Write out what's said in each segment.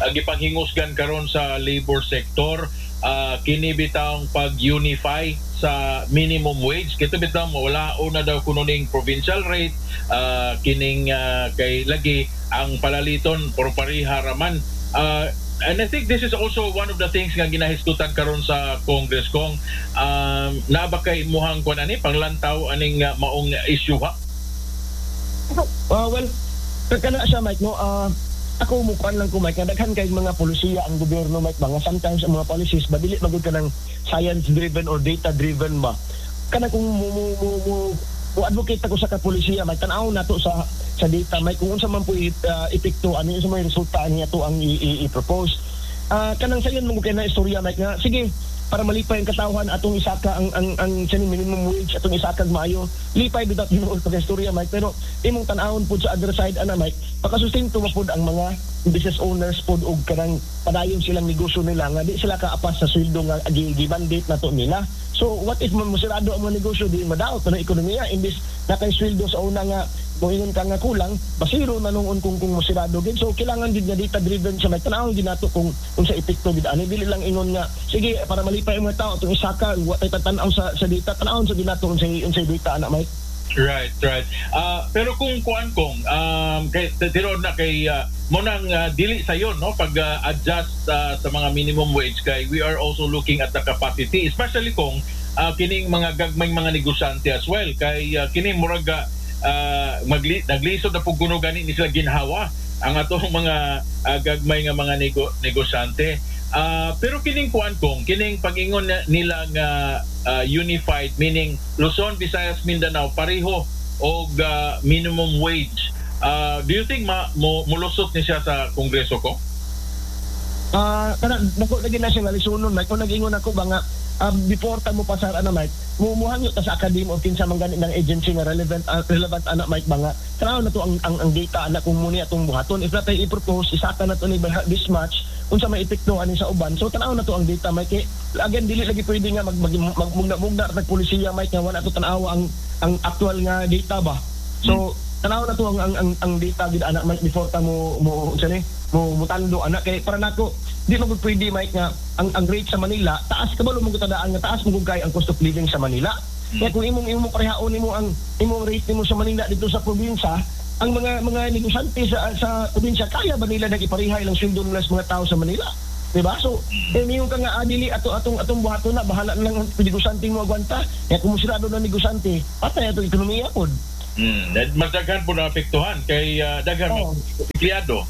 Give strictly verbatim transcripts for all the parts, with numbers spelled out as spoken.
uh, gipanghingusgan karon sa labor sector, uh, kini bitang pag-unify sa minimum wage. Kito bitang wala una daw kununing provincial rate, uh, kining uh, kay lagi ang palaliton por pariha raman. Uh, and I think this is also one of the things nga ginahisgutan karon sa Congress kong um, na ba kay muhang kuan ani panglantaw aning uh, maong issue ha. Uh, well, kana siya Mike no, uh, ako mukuan lang ko Mike, daghan kay mga polisiya ang gobyerno Mike ba, nga sometimes ang mga policies badili magud ka ng science driven or data driven ba. Kana kung mo mo mo, mo, mo advocate ako sa kapolisiya Mike, tan-aw nato sa sa data Mike kung unsa man po uh, epekto ano sa mga resulta niya to ang i-propose. Uh, kanang sayon mo kay na istorya Mike nga sige para malipay ang katawhan atong isaka ang ang ang sini minimum wage atong isakag maayo lipay bidat hinuol pag istorya Mike, pero imong tan-awon pud sa other side ana Mike pakasustento mapud ang mga business owners pud og kanang padayon silang negosyo nila nga di sila kaapas sa sweldo nga gi-mandate nato nila. So what if masirado ang mga negosyo di madaot na ekonomiya imbis na kay sweldo sa una nga kung ingon ka nga kulang, basiro na nung kung kung masirado din. So, kailangan din nga data-driven siya. May tanawin din nato kung, kung sa epekto din. Ano, dili lang ingon nga, sige, para malipay ang mga tao, itong isaka, ay tatanaw sa, sa data, tanawin sa din nato kung sa, kung sa data, anak, Mike. Right, right. Uh, pero kung kuan kong, um, kay, tiroon na kay, uh, mo nang uh, dili sa yon no? Pag-adjust uh, uh, sa mga minimum wage, kay we are also looking at the capacity, especially kung uh, kining mga gagmay mga negosyante as well. Kay uh, kining muraga, Uh, magli naglisod na pug kuno gani ni sila ginhawa ang atong mga uh, gagmay nga mga nego negosyante. Uh, pero kining kuan kong kining pag-ingon nila nga uh, unified, meaning Luzon, Visayas, Mindanao pareho og uh, minimum wage. Uh, do you think ma mo mulusot ni siya sa kongreso ko? Ah, uh, kana nako lagi na siya nalisunon Mike. Kung nag-ingon ako ba nga um, before ta mo pasar ana Mike, mumuhangyo ta sa academy o kinsa man gani ng agency nga relevant uh, relevant anak Mike ba nga tanaw na to ang ang, ang data anak kung muni atong buhaton if natay i-propose isaka na to ni this match unsa may epekto ani sa uban. So tanaw na to ang data Mike. Again dili lagi pwede nga mag magmugna-mugna mag, mag, polisiya Mike nga wala to tanaw ang ang actual nga data ba. So tanaw na to ang ang, ang, ang data gid anak Mike before ta mo mo unsa ni mo mutando anak kay para nako di mo pwede Mike nga ang ang rate sa Manila taas kabalo mo gitadaan nga taas mo kay ang cost of living sa Manila. Kaya kung imong imong parehaon nimo ang imong rate nimo sa Manila dito sa probinsya, ang mga mga negosyante sa sa probinsya kaya ba nila nagipareha ilang sweldo nila sa mga tao sa Manila? Diba? So, eh, niyo ka nga adili ato atong atong buhaton na bahala na lang ang negosyante mo agwanta. Kaya kung musirado na negosyante, patay ato ekonomiya pod. Hmm, magdaghan po na apektuhan kay uh, daghan oh. Empleyado.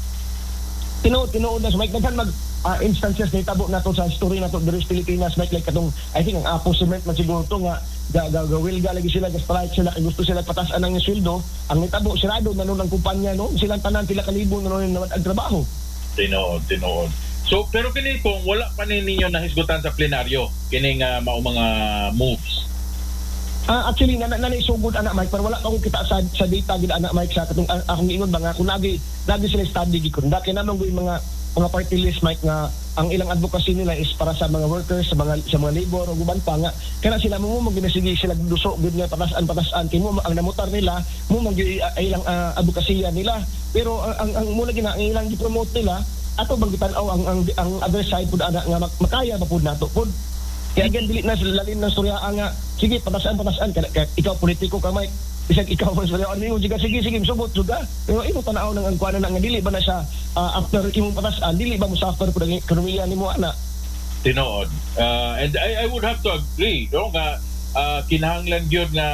Tino tinuod na sa Mike daghan mag uh, instances na itabo nato sa history nato diri sa Pilipinas Mike, like katong I think ang Apo Cement man siguro to nga gagawil ga lagi sila strike sila kay gusto sila patasan ang sweldo ang nitabo sirado na nun ang kumpanya no silang tanan pila kalibo na nun naman ang trabaho. Tinuod tinuod. So pero kini kung wala pa ni ninyo nahisgutan sa plenaryo kining uh, mao mga moves. Ah, uh, actually na na naisugod anak Mike pero wala pa ko kita sa sa data gid anak Mike sa katong uh, akong ingon ba nga kung lagi lagi sila study gid kun daki naman gyud mga mga party list Mike nga ang ilang advocacy nila is para sa mga workers sa mga sa mga labor o guban pa nga kana sila mo mo ginasige sila duso gud nga patasan patasan kimo ang namutar nila mo mag uh, ilang uh, advocacy nila pero uh, ang ang muna gina ang ilang gi-promote nila ato bang gitan-aw ang, ang ang other side pud ana nga makaya ba pud nato pud. Kaya again, dili na lalim ng storya nga, sige, patasaan, patasaan, kaya, kaya ikaw politiko ka, Mike, bisag ikaw mas storya, ano sige, sige, sige, subot, suga. Pero imo tanaw ng angkuanan na nga, dili ba na siya, uh, after imong patasaan, dili ba mo suffer po ng ekonomiya ni mo, anak? Tinood. Uh, and I, I would have to agree, no, nga, uh, kinahanglan yun nga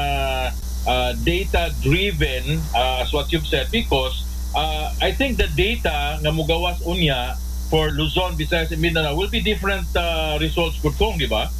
uh, data-driven, uh, as what you've said, because uh, I think the data nga mugawas unya, for Luzon, Visayas, and Mindanao will be different uh, results good kong, di ba?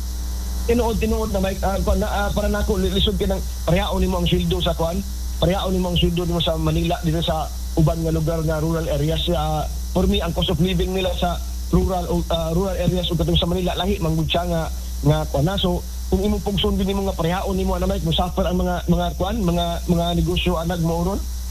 Tinuod, tinuod na, Mike. Uh, na, uh, para na ako, lisod ka ng parehaon ni mo ang sweldo sa kuan. Parehaon ni mo ang sweldo mo sa Manila, dito sa uban nga lugar nga rural areas. Uh, for me, ang cost of living nila sa rural uh, rural areas o katong sa Manila, lahi, manggod siya nga, nga kuan na. So, kung imong pugson din mo nga parehaon ni mo, ano, Mike, musafir ang mga, mga kuan, mga, mga negosyo, anag mo ron.